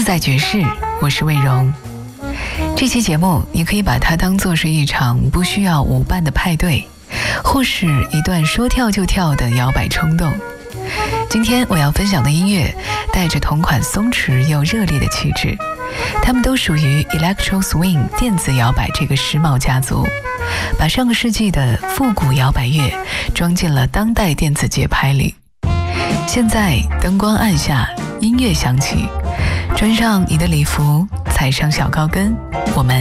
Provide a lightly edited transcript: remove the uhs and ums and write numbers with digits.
自在爵士，我是魏荣。这期节目你可以把它当作是一场不需要舞伴的派对，或是一段说跳就跳的摇摆冲动。今天我要分享的音乐带着同款松弛又热烈的气质，它们都属于 Electro Swing 电子摇摆这个时髦家族，把上个世纪的复古摇摆乐装进了当代电子节拍里。现在灯光暗下，音乐响起，穿上你的礼服，踩上小高跟，我们